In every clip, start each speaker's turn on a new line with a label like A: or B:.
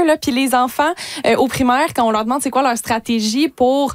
A: là, puis les enfants au primaire, quand on leur demande c'est quoi leur stratégie pour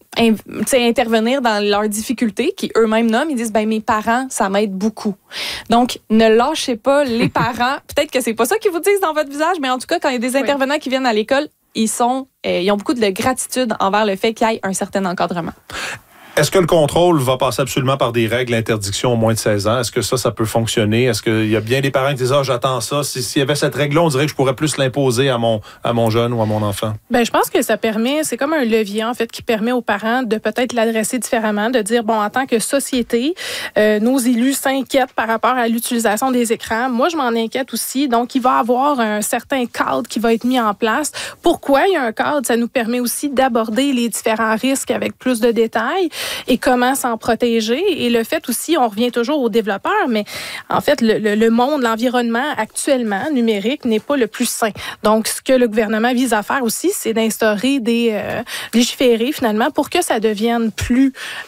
A: intervenir dans leurs difficultés, qui eux-mêmes nomment, ils disent mes parents, ça m'aide beaucoup. Donc, ne lâchez pas les parents. Peut-être que c'est pas ça qu'ils vous disent dans votre visage, mais en tout cas, quand il y a des intervenants qui viennent à l'école, ils ont beaucoup de gratitude envers le fait qu'il y ait un certain encadrement.
B: Est-ce que le contrôle va passer absolument par des règles d'interdiction au moins de 16 ans? Est-ce que ça peut fonctionner? Est-ce qu'il y a bien des parents qui disent « j'attends ça. S'il y avait cette règle-là, on dirait que je pourrais plus l'imposer à mon jeune ou à mon enfant. »
C: Je pense que ça permet, c'est comme un levier, en fait, qui permet aux parents de peut-être l'adresser différemment, de dire, en tant que société, nos élus s'inquiètent par rapport à l'utilisation des écrans. Moi, je m'en inquiète aussi. Donc, il va y avoir un certain cadre qui va être mis en place. Pourquoi il y a un cadre? Ça nous permet aussi d'aborder les différents risques avec plus de détails. Et comment s'en protéger. Et le fait aussi, on revient toujours aux développeurs, mais en fait, le monde, l'environnement actuellement numérique n'est pas le plus sain. Donc, ce que le gouvernement vise à faire aussi, c'est d'instaurer légiférer finalement pour que ça devienne plus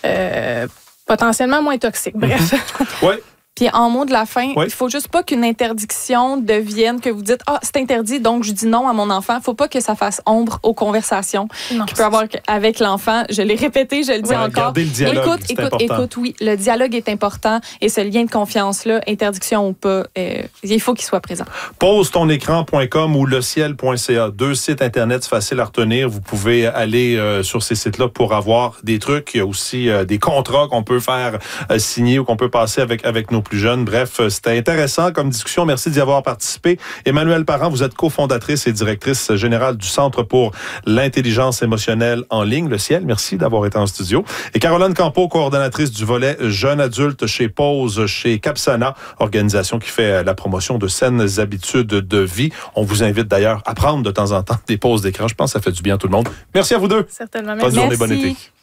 C: potentiellement moins toxique. Bref.
B: Oui.
A: Puis en mot de la fin, il faut juste pas qu'une interdiction devienne que vous dites c'est interdit donc je dis non à mon enfant. Faut pas que ça fasse ombre aux conversations qu'il peut avoir avec l'enfant. Je l'ai répété, je le dis encore.
B: Gardez le dialogue,
A: écoute, oui, le dialogue est important et ce lien de confiance là, interdiction ou pas, il faut qu'il soit présent.
B: Posetonecran.com ou leciel.ca, 2 sites internet faciles à retenir. Vous pouvez aller sur ces sites-là pour avoir des trucs. Il y a aussi des contrats qu'on peut faire signer ou qu'on peut passer avec nos plus jeunes. Bref, c'était intéressant comme discussion. Merci d'y avoir participé. Emmanuelle Parent, vous êtes cofondatrice et directrice générale du Centre pour l'intelligence émotionnelle en ligne, le Ciel. Merci d'avoir été en studio. Et Caroline Campeau, coordonnatrice du volet jeunes adultes chez Pause, chez Capsana, organisation qui fait la promotion de saines habitudes de vie. On vous invite d'ailleurs à prendre de temps en temps des pauses d'écran. Je pense que ça fait du bien à tout le monde. Merci à vous deux.
C: Certainement.
B: Bonne journée, bon été.